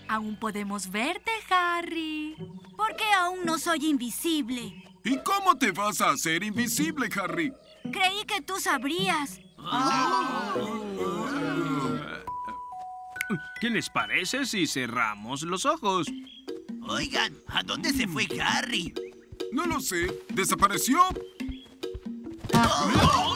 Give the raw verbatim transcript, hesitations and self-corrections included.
Aún podemos verte, Harry. ¿Por qué aún no soy invisible? ¿Y cómo te vas a hacer invisible, Harry? Creí que tú sabrías. ¿Qué les parece si cerramos los ojos? Oigan, ¿a dónde se fue Harry? No lo sé. ¿Desapareció? ¡Oh!